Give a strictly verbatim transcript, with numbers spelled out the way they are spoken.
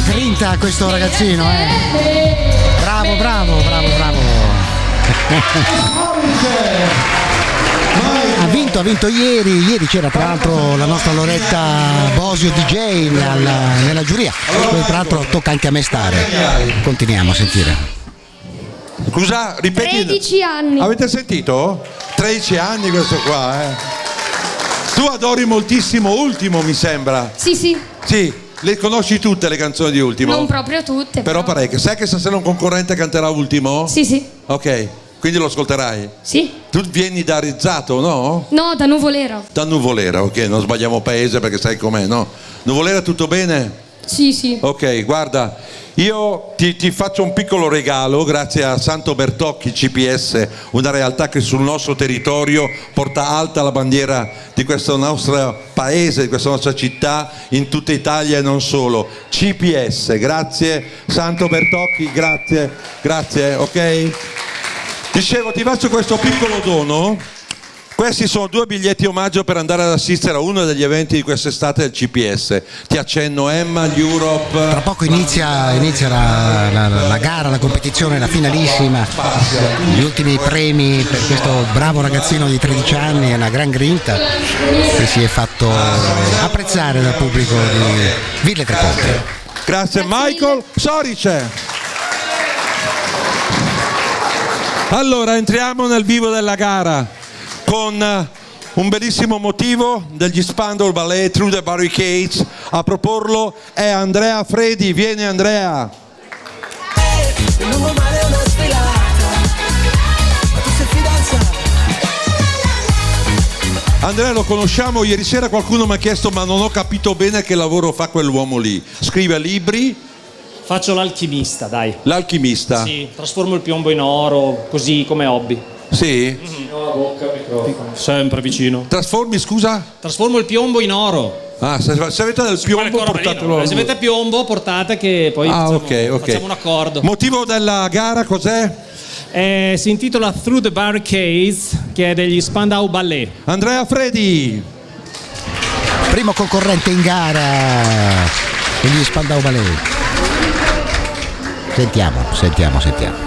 grinta questo ragazzino, eh. Bravo, bravo, bravo, bravo. Ha vinto, ha vinto ieri, ieri c'era tra l'altro la nostra Loretta Bosio D J nella, nella giuria, poi tra l'altro tocca anche a me stare. Continuiamo a sentire. Scusa, ripeti. tredici anni. Avete sentito? tredici anni questo qua, eh. Tu adori moltissimo Ultimo, mi sembra. Sì, sì. Sì, le conosci tutte le canzoni di Ultimo? Non proprio tutte. Però, però parecchie. Sai che stasera un concorrente canterà Ultimo? Sì, sì. Ok, quindi lo ascolterai? Sì. Tu vieni da Rizzato, no? No, da Nuvolera. Da Nuvolera, ok, non sbagliamo paese perché sai com'è, no? Nuvolera tutto bene? Sì, sì. Ok, guarda, io ti, ti faccio un piccolo regalo grazie a Santo Bertocchi C P S, una realtà che sul nostro territorio porta alta la bandiera di questo nostro paese, di questa nostra città, in tutta Italia e non solo. C P S, grazie Santo Bertocchi, grazie, grazie, ok? Dicevo, ti faccio questo piccolo dono. Questi sono due biglietti omaggio per andare ad assistere a uno degli eventi di quest'estate del C P S. Ti accenno Emma, l'Europe. Tra poco inizia, inizia la, la, la gara, la competizione, la finalissima. Gli ultimi premi per questo bravo ragazzino di tredici anni, è una gran grinta che si è fatto apprezzare dal pubblico di Ville Treponti. Grazie Michael Sorice. Allora entriamo nel vivo della gara con un bellissimo motivo degli Spandau Ballet, Through the Barricades. A proporlo è Andrea Fredi. Vieni Andrea. Non va male una sfilata, ma tu sei fidanzata. Andrea lo conosciamo, ieri sera qualcuno mi ha chiesto ma non ho capito bene che lavoro fa quell'uomo lì. Scrive libri. Faccio l'alchimista, dai. L'alchimista? Sì, trasformo il piombo in oro, così come hobby. Sì? Mm-hmm. No, la bocca, microfono. Sempre vicino. Trasformi, scusa? Trasformo il piombo in oro. Ah, se, se avete del piombo portatelo. Se avete piombo portate che poi ah, facciamo, okay, okay. facciamo un accordo. Motivo della gara cos'è? Eh, si intitola Through the Barricades, che è degli Spandau Ballet. Andrea Fredi. Primo concorrente in gara degli Spandau Ballet. Sentiamo, sentiamo, sentiamo.